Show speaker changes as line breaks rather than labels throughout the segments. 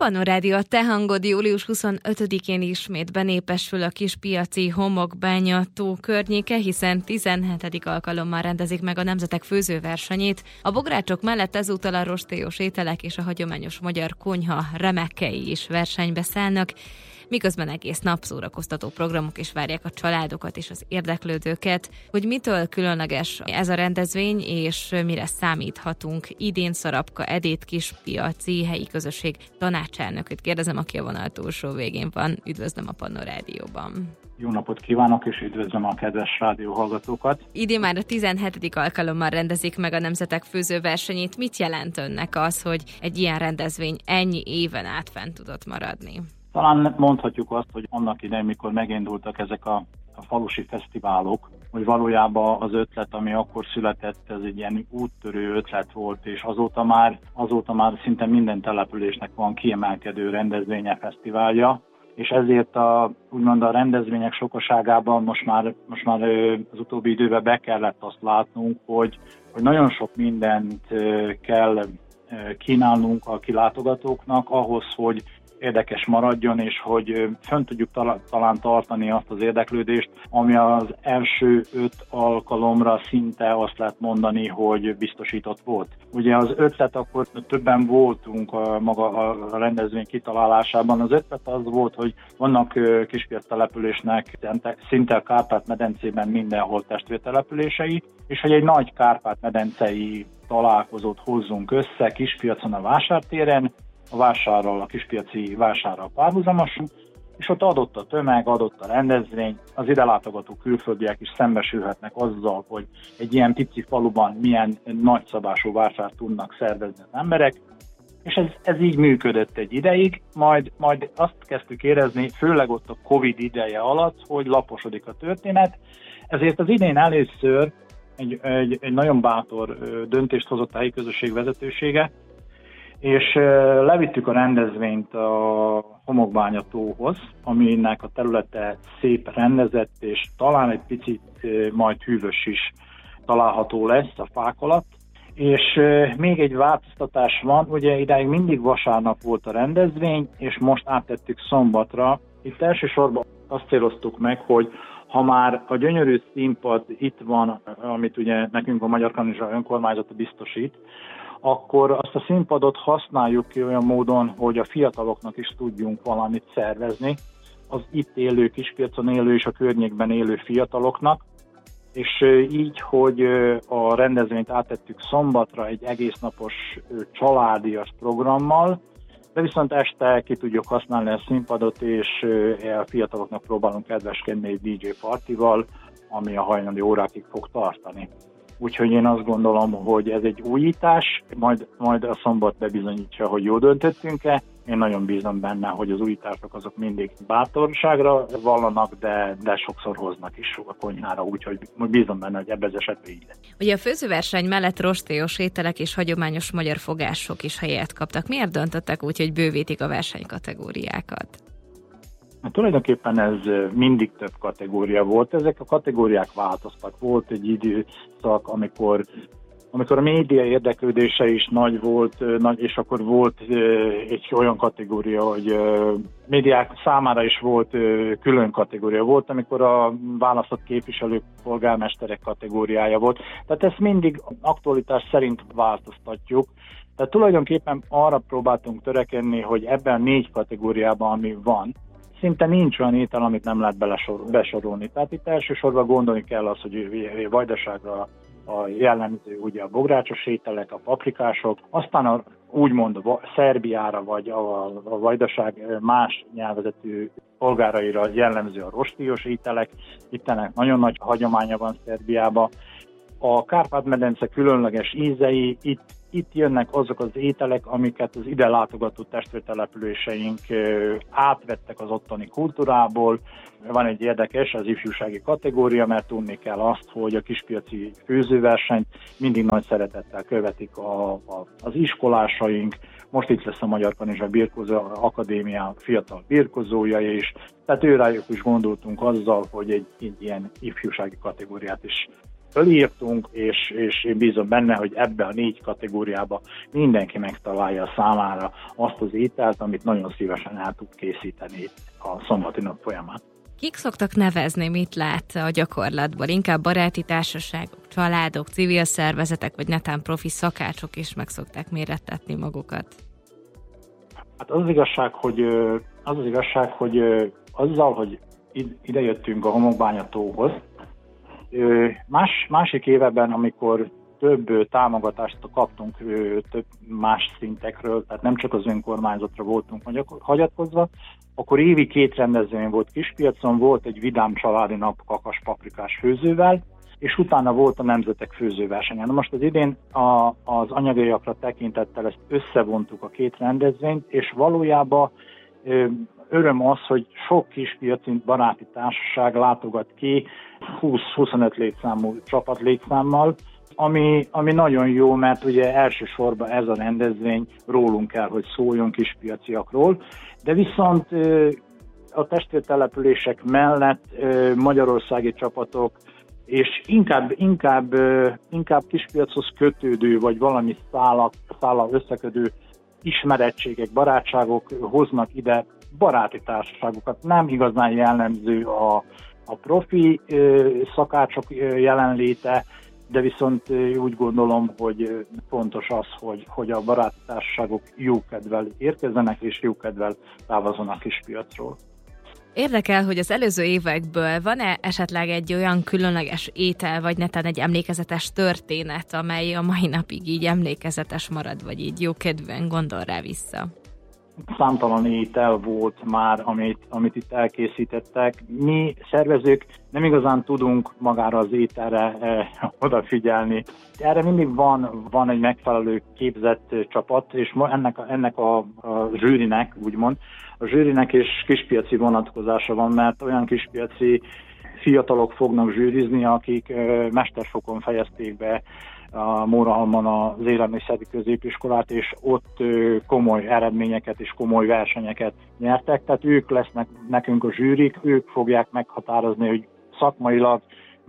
Panorádió, a te hangod július 25-én ismét benépesül a Kispiaci Homokbánya tó környéke, hiszen 17. alkalommal rendezik meg a Nemzetek Főzőversenyét. A bográcsok mellett ezúttal a rostélyos ételek és a hagyományos magyar konyha remekei is versenybe szállnak, miközben egész nap szórakoztató programok is várják a családokat és az érdeklődőket. Hogy mitől különleges ez a rendezvény, és mire számíthatunk, idén Szarabka Edét Kispiaci helyi közösség tanácselnököt kérdezem, aki a vonal túlsó végén van. Üdvözlöm a Panorádióban.
Jó napot kívánok, és üdvözlöm a kedves rádióhallgatókat!
Idén már a 17. alkalommal rendezik meg a Nemzetek Főzőversenyét. Mit jelent önnek az, hogy egy ilyen rendezvény ennyi éven át fenn tudott maradni?
Talán mondhatjuk azt, hogy annak idején, mikor megindultak ezek a falusi fesztiválok, hogy valójában az ötlet, ami akkor született, ez egy ilyen úttörő ötlet volt, és azóta már szinte minden településnek van kiemelkedő rendezvénye, fesztiválja, és ezért úgymond a rendezvények sokaságában most már az utóbbi időben be kellett azt látnunk, hogy nagyon sok mindent kell kínálnunk a kilátogatóknak ahhoz, hogy érdekes maradjon, és hogy fönn tudjuk talán tartani azt az érdeklődést, ami az első 5 alkalomra szinte azt lehet mondani, hogy biztosított volt. Ugye az ötlet, akkor többen voltunk maga a rendezvény kitalálásában. Az ötlet az volt, hogy vannak Kispiac településnek szinte a Kárpát-medencében mindenhol testvértelepülései, és hogy egy nagy Kárpát-medencei találkozót hozzunk össze Kispiacon a vásártéren, a vásárral, a kispiaci vásárral párhuzamosan, és ott adott a tömeg, adott a rendezvény, az ide látogató külföldiek is szembesülhetnek azzal, hogy egy ilyen pici faluban milyen nagyszabású vásárt tudnak szervezni az emberek, és ez így működött egy ideig, majd azt kezdtük érezni, főleg ott a Covid ideje alatt, hogy laposodik a történet, ezért az idén először egy nagyon bátor döntést hozott a helyi közösség vezetősége, és levittük a rendezvényt a Homokbánya tóhoz, aminek a területe szép rendezett, és talán egy picit majd hűvös is található lesz a fák alatt. És még egy változtatás van, ugye idáig mindig vasárnap volt a rendezvény, és most áttettük szombatra. Itt elsősorban azt céloztuk meg, hogy ha már a gyönyörű színpad itt van, amit ugye nekünk a Magyar Kanizsa önkormányzata biztosít, akkor azt a színpadot használjuk ki olyan módon, hogy a fiataloknak is tudjunk valamit szervezni, az itt élő, Kispiacon élő és a környékben élő fiataloknak, és így, hogy a rendezvényt áttettük szombatra egy egésznapos családias programmal, de viszont este ki tudjuk használni a színpadot, és a fiataloknak próbálunk kedveskedni egy DJ partival, ami a hajnali órákig fog tartani. Úgyhogy én azt gondolom, hogy ez egy újítás, majd a szombat bebizonyítsa, hogy jól döntöttünk-e. Én nagyon bízom benne, hogy az újítások azok mindig bátorságra vallanak, de sokszor hoznak is a konyhára, úgyhogy bízom benne, hogy ebben az esetben így lesz.
Ugye a főzőverseny mellett rostélyos ételek és hagyományos magyar fogások is helyet kaptak. Miért döntöttek úgy, hogy bővítik a versenykategóriákat?
Tulajdonképpen ez mindig több kategória volt. Ezek a kategóriák változtak. Volt egy időszak, amikor a média érdeklődése is nagy volt, és akkor volt egy olyan kategória, hogy médiák számára is volt külön kategória. Volt, amikor a választott képviselők, polgármesterek kategóriája volt. Tehát ezt mindig aktualitás szerint változtatjuk. Tehát tulajdonképpen arra próbáltunk törekedni, hogy ebben a 4 kategóriában, ami van, szinte nincs olyan étel, amit nem lehet besorolni. Tehát itt elsősorban gondolni kell az, hogy Vajdaságra a jellemző ugye a bográcsos ételek, a paprikások, aztán úgymond Szerbiára vagy a Vajdaság más nyelvezetű polgáraira jellemző a rostílyos ételek. Itt ennek nagyon nagy hagyománya van Szerbiában. A Kárpát-medence különleges ízei, itt jönnek azok az ételek, amiket az ide látogató testvértelepüléseink átvettek az ottani kultúrából. Van egy érdekes, az ifjúsági kategória, mert tudni kell azt, hogy a kispiaci főzőversenyt mindig nagy szeretettel követik az iskolásaink. Most itt lesz a Magyar Kanizsa Birkózó Akadémia fiatal birkózója is. Tehát őrájuk is gondoltunk azzal, hogy egy ilyen ifjúsági kategóriát is fölírtunk, és én bízom benne, hogy ebbe a 4 kategóriába mindenki megtalálja a számára azt az ételt, amit nagyon szívesen el tud készíteni a szombati nap folyamán.
Kik szoktak nevezni, mit lát a gyakorlatból? Inkább baráti társaságok, családok, civil szervezetek, vagy netán profi szakácsok is meg szokták mérettetni magukat?
Hát az igazság, hogy azzal, hogy ide jöttünk a Homokbányatóhoz, másik évben, amikor több támogatást kaptunk több más szintekről, tehát nem csak az önkormányzatra voltunk hagyatkozva, akkor évi 2 rendezvény volt Kispiacon, volt egy vidám családi nap kakas-paprikás főzővel, és utána volt a nemzetek főzőversenye. Na most az idén az anyagaiakra tekintettel ezt összevontuk a 2 rendezvényt, és valójában öröm az, hogy sok kispiaci baráti társaság látogat ki 20-25 létszámú csapat létszámmal, ami nagyon jó, mert ugye elsősorban ez a rendezvény rólunk kell, hogy szóljon kispiaciakról, de viszont a testvértelepülések mellett magyarországi csapatok, és inkább Kispiachoz kötődő, vagy valami szállal összekötő ismerettségek, barátságok hoznak ide baráti társaságokat. Nem igazán jellemző a profi szakácsok jelenléte, de viszont úgy gondolom, hogy fontos az, hogy a baráti társaságok jókedvel érkezzenek, és jókedvel távozzanak Kispiacról.
Érdekel, hogy az előző évekből van-e esetleg egy olyan különleges étel, vagy netán egy emlékezetes történet, amely a mai napig így emlékezetes marad, vagy így jókedvűen gondol rá vissza?
Számtalan étel volt már, amit itt elkészítettek. Mi szervezők nem igazán tudunk magára az ételre odafigyelni. Erre mindig van egy megfelelő képzett csapat, és ennek a zsűrinek, úgymond, a zsűrinek és kispiaci vonatkozása van, mert olyan kispiaci fiatalok fognak zsűrizni, akik mesterfokon fejezték be a Mórahalmon az élelmiszeri középiskolát, és ott komoly eredményeket és komoly versenyeket nyertek, tehát ők lesznek nekünk a zsűrik, ők fogják meghatározni, hogy szakmailag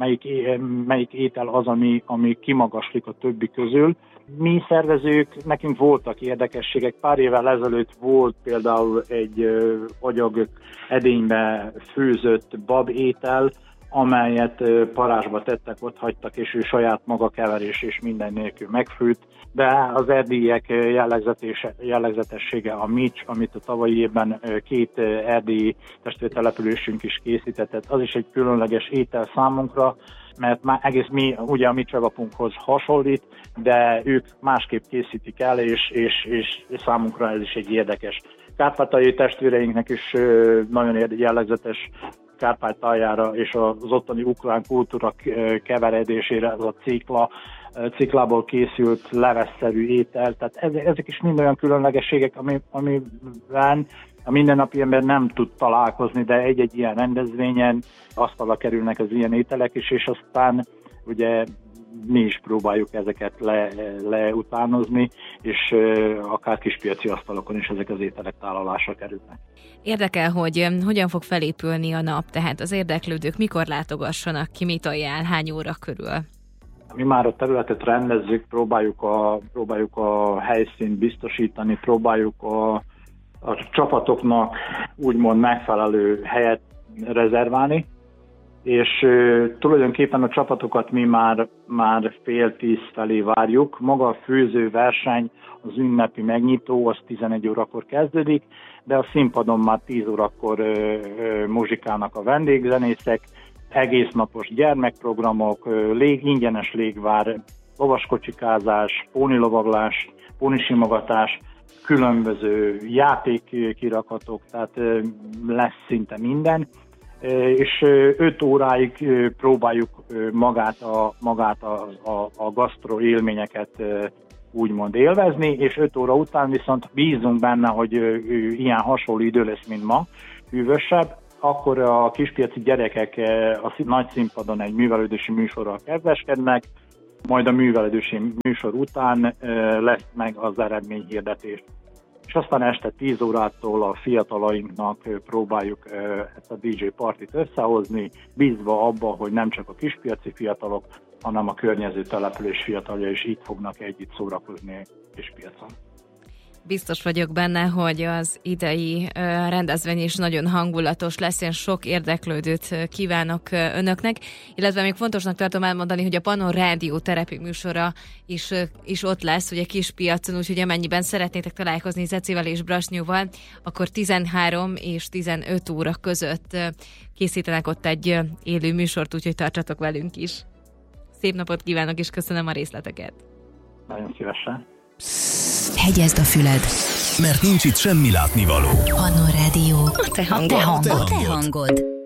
melyik étel az, ami kimagaslik a többi közül. Mi szervezők, nekünk voltak érdekességek. Pár évvel ezelőtt volt például egy agyag edénybe főzött bab étel, amelyet parázsba tettek, ott hagytak, és ő saját maga keverés és minden nélkül megfőtt. De az erdélyiek jellegzetessége a mics, amit a tavalyi évben 2 erdélyi testvértelepülésünk is készített. Az is egy különleges étel számunkra, mert már egész ugye a mi csavapunkhoz hasonlít, de ők másképp készítik el, és számunkra ez is egy érdekes. Kárpátaljai testvéreinknek is nagyon jellegzetes Kárpátaljára és az ottani ukrán kultúra keveredésére ez a ciklából készült levesszerű étel. Tehát ezek is mind olyan különlegességek, amiben a mindennapi ember nem tud találkozni, de egy-egy ilyen rendezvényen asztalra kerülnek az ilyen ételek is, és aztán ugye mi is próbáljuk ezeket leutánozni, és akár kispiaci asztalokon is ezek az ételek tálalásra kerülnek.
Érdekel, hogy hogyan fog felépülni a nap, tehát az érdeklődők mikor látogassanak ki, mit ajánl, hány óra körül?
Mi már a területet rendezzük, próbáljuk a helyszínt biztosítani, próbáljuk a csapatoknak úgymond megfelelő helyet rezerválni, és tulajdonképpen a csapatokat mi már 9:30 felé várjuk. Maga a főzőverseny, az ünnepi megnyitó, az 11 órakor kezdődik, de a színpadon már 10 órakor muzsikálnak a vendégzenészek, egésznapos gyermekprogramok, ingyenes légvár, lovaskocsikázás, pónilovaglás, pónisimogatás, különböző játékkirakatok, tehát lesz szinte minden, és 5 óráig próbáljuk magát a gasztro élményeket úgymond élvezni, és 5 óra után viszont bízunk benne, hogy ilyen hasonló idő lesz, mint ma, hűvösebb, akkor a kispiaci gyerekek a nagy színpadon egy művelődési műsorral kezdeskednek, majd a művelődési műsor után lesz meg az eredményhirdetés. És aztán este 10 órától a fiatalainknak próbáljuk ezt a DJ partit összehozni, bízva abba, hogy nem csak a kispiaci fiatalok, hanem a környező település fiataljai is itt fognak együtt szórakozni Kispiacon.
Biztos vagyok benne, hogy az idei rendezvény is nagyon hangulatos lesz, én sok érdeklődőt kívánok önöknek, illetve még fontosnak tartom elmondani, hogy a Pannon Rádió terepi műsora is ott lesz, ugye Kispiacon, úgyhogy amennyiben szeretnétek találkozni Zecivel és Brasnyóval, akkor 13 és 15 óra között készítenek ott egy élő műsort, úgyhogy tartsatok velünk is. Szép napot kívánok, és köszönöm a részleteket.
Nagyon szívesen.
Hegyezd a füled,
mert nincs itt semmi látnivaló.
Pannon Rádió.
A te hangod.
A te hangod.